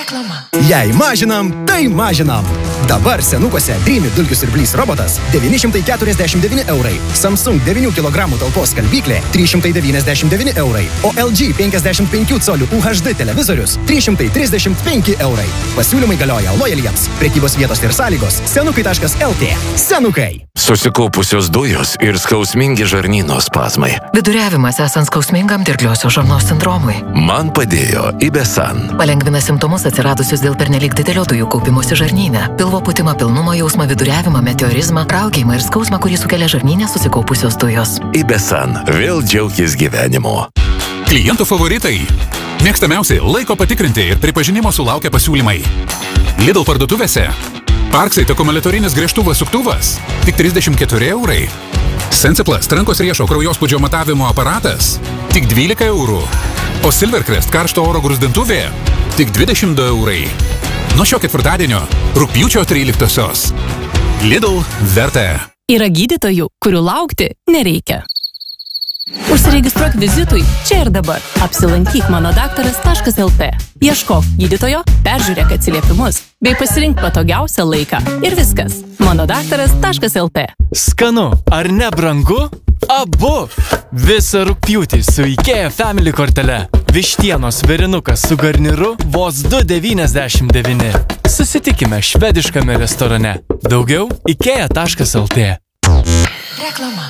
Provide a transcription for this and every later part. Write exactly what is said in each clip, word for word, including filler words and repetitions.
Reklama. Jei mažinam, tai mažinam. Dabar senukuose Dreamy dulkių siurblys robotas devyni šimtai keturiasdešimt devyni eurai. Samsung devynių kilogramų talpos skalbyklė trys šimtai devyniasdešimt devyni eurai. O L G penkiasdešimt penkių colių U H D televizorius trys šimtai trisdešimt penki eurai. Pasiūlymai galioja lojaliems. Prekybos vietos ir sąlygos senukai taškas L T. Senukai. Susikaupusios dujos ir skausmingi žarnyno spazmai. Viduriavimas esant skausmingam dirgliosios žarnos sindromui. Man padėjo Ibesan. Palengvina simptomus atsiradusius dėl pernelyg didelio dujų kaupimosi žarnyne. Pilvo pūtimą, pilnumo jausmą, viduriavimą, meteorizmą, raugėjimą ir skausmą, kurį sukelia žarnyne susikaupusios dujos. Ibesan. Vėl džiaukis gyvenimu. Klientų favoritai. Mėgstamiausi laiko patikrinti ir pripažinimo sulaukia pasiūlymai. Lidl parduotuvėse. Parksait akumuliatorinis gręžtuvas suktuvas. Tik trisdešimt keturi eurai. Sensiplast rankos riešo kraujospūdžio matavimo aparatas. Tik dvylika eurų. O Silvercrest karšto oro gruzdintuvė. Tik dvidešimt du eurai. Nuo šio ketvirtadienio, rugpjūčio tryliktosios. Lidl verta. Yra gydytojų, kurių laukti nereikia. Užsiregistruok vizitui čia ir dabar. Apsilankyk monodaktaras taškas L T. Ieškok gydytojo, peržiūrėk atsiliepimus, bei pasirink patogiausią laiką. Ir viskas. monodaktaras taškas L T. Skanu, ar ne brangu? Abu! Visą rugpjūtį su IKEA Family kortele. Vištienos virinukas su garniru vos du devyniasdešimt devyni. Susitikime švediškame restorane. Daugiau ikea taškas L T. Reklama.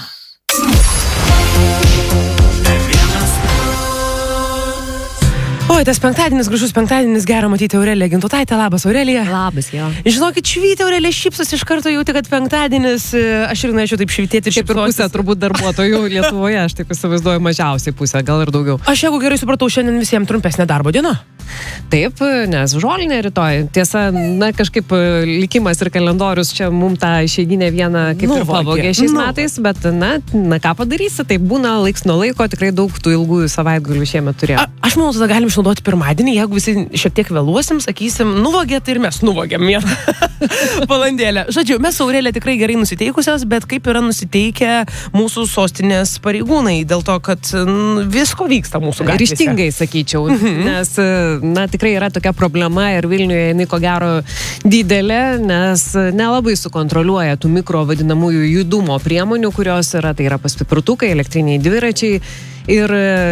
Oi, tas penktadienis, gražus penktadienis, gera matyti Aureliją Gintautaitę. Labas, Aurelija. Labas, jo. Žinokit, švyti Aurelija šypsos iš karto jauti, kad penktadienis, aš ir norėčiau taip švytėti ir šypsotis. Šiaip ir pusė turbūt darbuotojų Lietuvoje, aš taip įsivaizduoju mažiausiai pusę, gal ir daugiau. Aš jeigu gerai supratau, šiandien visiems trumpesnė darbo diena. Taip, nes žolinė rytoj. Tiesa, na kažkaip likimas ir kalendorius čia mums tą išeiginę vieną kaip nu, ir pavogė šiais nu. metais, bet na, na ką padarysi, tai būna laiks nuo laiko, tikrai daug tų ilgųjų savaitgalių šiemet turėjo. A, aš manau, tada galim išnaudoti pirmadienį, jeigu visi šiek tiek vėluosim, sakysim, nuvogė, tai ir mes nuvogėm vieną valandėlę. Žodžiu, mes Aurelija tikrai gerai nusiteikusios, bet kaip yra nusiteikę mūsų sostinės pareigūnai, dėl to, kad n, visko vyksta mūsų gatvėse. Ryžtingai, sakyčiau, mhm. nes na, tikrai yra tokia problema ir Vilniuje jinai ko gero didelė, nes nelabai sukontroliuoja tų mikro vadinamųjų judumo priemonių, kurios yra, tai yra paspirtukai, elektriniai dviračiai. Ir,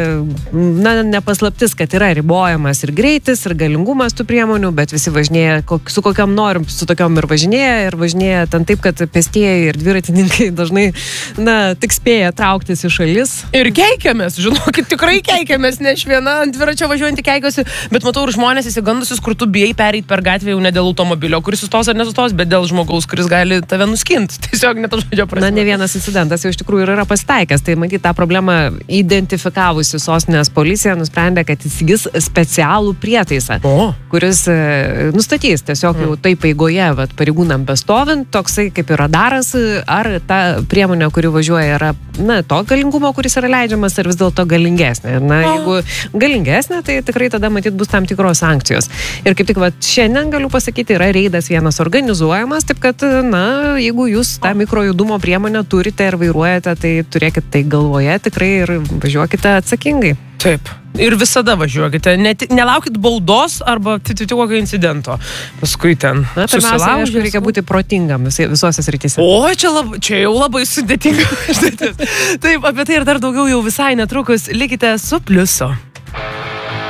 na, nepaslaptis, kad yra ribojamas ir greitis, ir galingumas tų priemonių, bet visi važinėja, kok, su kokiam norim, su tokiom ir važinėja, ir važinėja ten taip, kad pėstieji ir dviratininkai dažnai, na, tik spėja trauktis į šalis. Ir keikiamės, žinokit, tikrai keikiamės, ne aš viena ant dviračio važiuojantį keikiuosi, bet matau ir žmonės įsigandusius, kur tu bijai pereit per gatvę jau ne dėl automobilio, kuris sustos ar nesustos, bet dėl žmogaus, kuris gali tave nuskint. Tiesiog net žodžio prasme. Na, ne vienas incidentas jau iš tikrųjų yra pasitaikęs, tai matyt, tą problemą identifikavusi sostinės policija nusprendė, kad įsigis specialų prietaisą, o. kuris nustatys tiesiog jau taip eigoje, vat, pareigūnam bestovint, toksai kaip ir radaras, ar ta priemonė, kuri važiuoja, yra, na, to galingumo, kuris yra leidžiamas, ar vis dėlto galingesnė. Na, jeigu galingesnė, tai tikrai tada matyt bus tam tikros sankcijos. Ir kaip tik vat, šiandien galiu pasakyti, yra reidas vienas organizuojamas, taip kad, na, jeigu jūs tą mikrojudumo priemonę turite ir vairuojate, tai turėkit tai galvoje tikrai ir važiuokite atsakingai. Taip. Ir visada važiuokite. Net, nelaukit baudos arba kokio incidento. Paskui ten Na, pirmiausia, aišku, reikia būti protingam vis, visose srityse. O, čia, lab, čia jau labai sudėtinga. Taip, apie tai ir dar daugiau jau visai netrukus. Likite su Pliusu.